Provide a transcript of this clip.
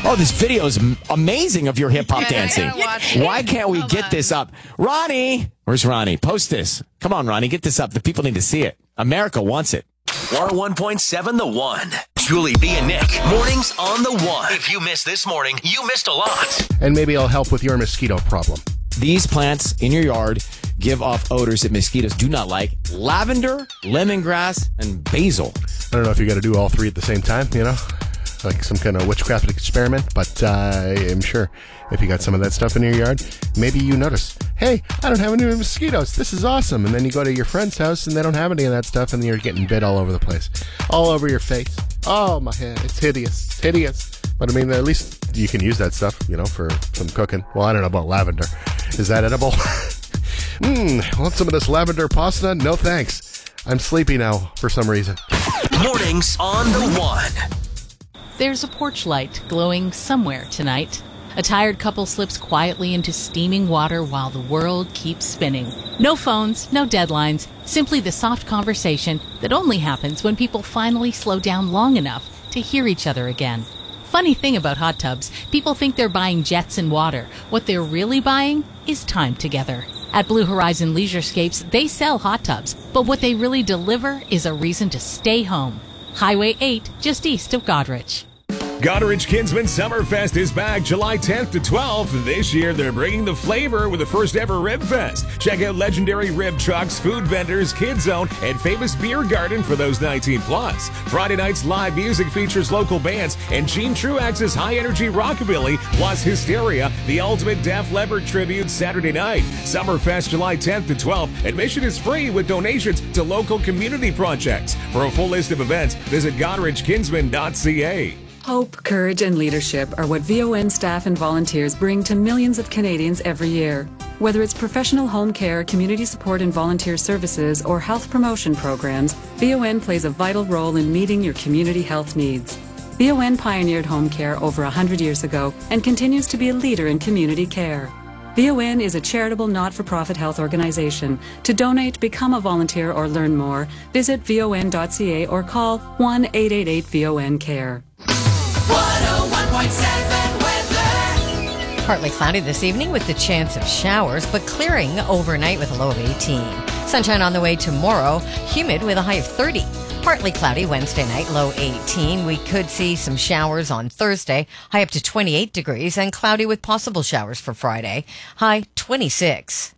Oh, this video is amazing of your hip-hop dancing. Why can't we get this up? Ronnie! Where's Ronnie? Post this. Come on, Ronnie, get this up. The people need to see it. America wants it. 101.7 The One. Julie B and Nick. Mornings on The One. If you missed this morning, you missed a lot. And maybe I'll help with your mosquito problem. These plants in your yard give off odors that mosquitoes do not like. Lavender, lemongrass, and basil. I don't know if you got to do all three at the same time, like some kind of witchcraft experiment, but I'm sure if you got some of that stuff in your yard, maybe you notice, hey, I don't have any mosquitoes. This is awesome. And then you go to your friend's house and they don't have any of that stuff and you're getting bit all over the place. All over your face. Oh, my head. It's hideous. It's hideous. But I mean, at least you can use that stuff, for some cooking. Well, I don't know about lavender. Is that edible? Want some of this lavender pasta? No thanks. I'm sleepy now for some reason. Mornings on The One. There's a porch light glowing somewhere tonight. A tired couple slips quietly into steaming water while the world keeps spinning. No phones, no deadlines, simply the soft conversation that only happens when people finally slow down long enough to hear each other again. Funny thing about hot tubs, people think they're buying jets and water. What they're really buying is time together. At Blue Horizon Leisurescapes, they sell hot tubs, but what they really deliver is a reason to stay home. Highway 8, just east of Goderich. Goderich Kinsman Summerfest is back July 10th to 12th. This year, they're bringing the flavor with the first ever Rib Fest. Check out legendary rib trucks, food vendors, Kid Zone, and famous beer garden for those 19 plus. Friday night's live music features local bands and Gene Truax's high-energy rockabilly, plus Hysteria, the ultimate Def Leppard tribute Saturday night. Summerfest July 10th to 12th. Admission is free with donations to local community projects. For a full list of events, visit GoderichKinsman.ca. Hope, courage, and leadership are what VON staff and volunteers bring to millions of Canadians every year. Whether it's professional home care, community support and volunteer services, or health promotion programs, VON plays a vital role in meeting your community health needs. VON pioneered home care over 100 years ago and continues to be a leader in community care. VON is a charitable not-for-profit health organization. To donate, become a volunteer, or learn more, visit von.ca or call 1-888-VON-CARE. 101.7 weather. Partly cloudy this evening with the chance of showers, but clearing overnight with a low of 18. Sunshine on the way tomorrow, humid with a high of 30. Partly cloudy Wednesday night, low 18. We could see some showers on Thursday, high up to 28 degrees, and cloudy with possible showers for Friday, high 26.